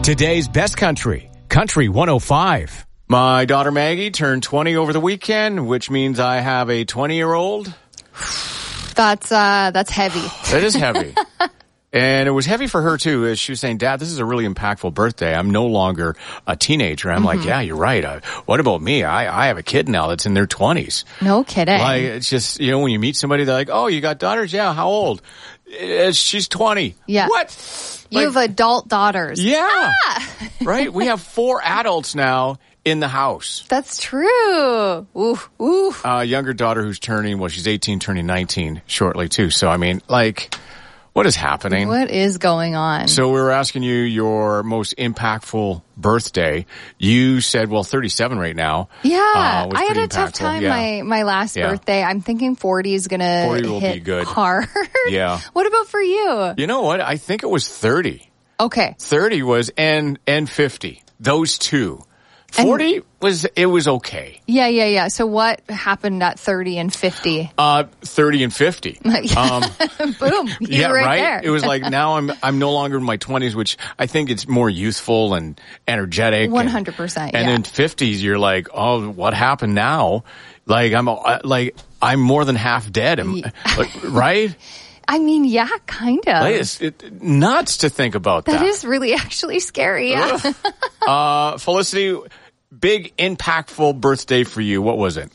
Today's best country, Country 105. My daughter Maggie turned 20 over the weekend, which means I have a 20-year-old. That's heavy. That is heavy. And it was heavy for her, too, as she was saying, Dad, this is a really impactful birthday. I'm no longer a teenager. I'm like, yeah, you're right. What about me? I have a kid now that's in their 20s. No kidding. Like, it's just, when you meet somebody, they're like, oh, you got daughters? Yeah, how old? She's 20. Yeah. What? You have adult daughters. Yeah. Right? We have 4 adults now in the house. That's true. Ooh, ooh. Younger daughter who's she's 18, turning 19 shortly, too. So, what is happening? What is going on? So we were asking you your most impactful birthday. You said, 37 right now. Yeah. I had a tough time my last birthday. I'm thinking 40 is going to hit be good. hard. Yeah. What about for you? You know what? I think it was 30. Okay. 30 was and 50. Those two. 40 was okay. Yeah. So what happened at 30 and 50? 30 and 50. Boom. You're right there. It was like now I'm no longer in my 20s, which I think it's more youthful and energetic. 100%. And in 50s, you're like, oh, what happened now? Like I'm more than half dead. Right? Yeah, kind of. It's nuts to think about that. That is really actually scary. Yeah. Felicity, big impactful birthday for you. What was it?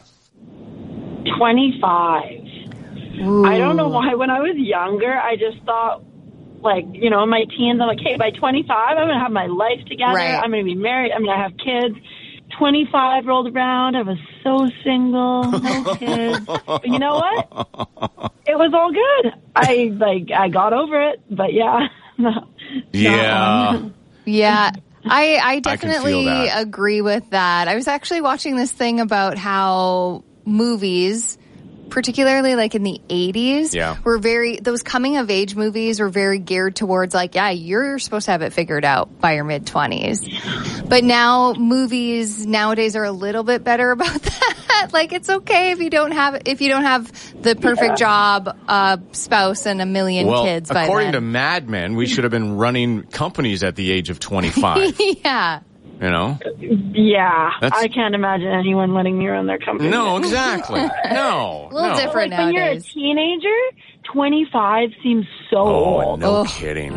25. Ooh. I don't know why. When I was younger, I just thought, in my teens, I'm like, hey, by 25, I'm going to have my life together. Right. I'm going to be married. I'm going to have kids. 25 rolled around. I was so single, no kids. But you know what? It was all good. I got over it. But yeah. Yeah. Yeah. I can feel definitely that. agree with that. I was actually watching this thing about how movies, particularly in the 80s, those coming of age movies were very geared towards you're supposed to have it figured out by your mid 20s. But now movies nowadays are a little bit better about that. It's okay if you don't have the perfect job, spouse and a million kids by then. According to Mad Men, we should have been running companies at the age of 25. Yeah. Yeah. I can't imagine anyone letting me run their company. No, exactly. No. A little different nowadays. When you're a teenager, 25 seems so old. No kidding.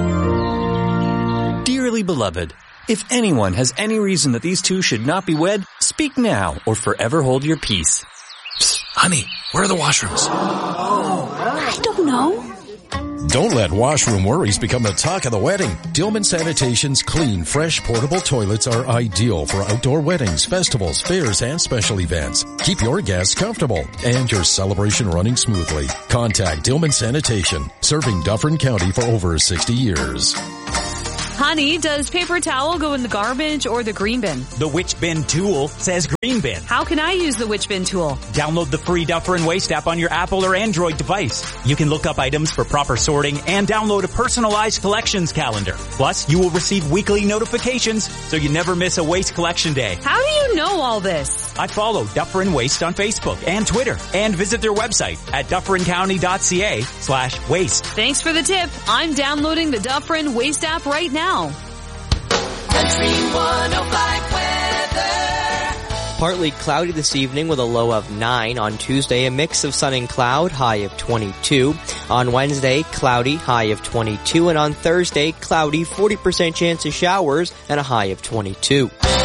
Dearly beloved, if anyone has any reason that these two should not be wed, speak now or forever hold your peace. Psst, honey, where are the washrooms? I don't know. Don't let washroom worries become the talk of the wedding. Dillman Sanitation's clean, fresh, portable toilets are ideal for outdoor weddings, festivals, fairs, and special events. Keep your guests comfortable and your celebration running smoothly. Contact Dillman Sanitation, serving Dufferin County for over 60 years. Honey, does paper towel go in the garbage or the green bin? The Which Bin tool says green bin. How can I use the Which Bin tool? Download the free Dufferin Waste app on your Apple or Android device. You can look up items for proper sorting and download a personalized collections calendar. Plus, you will receive weekly notifications so you never miss a waste collection day. How do you know all this? I follow Dufferin Waste on Facebook and Twitter and visit their website at dufferincounty.ca/waste. Thanks for the tip. I'm downloading the Dufferin Waste app right now. Country 105 weather. Partly cloudy this evening with a low of 9. On Tuesday, a mix of sun and cloud, high of 22. On Wednesday, cloudy, high of 22. And on Thursday, cloudy, 40% chance of showers and a high of 22.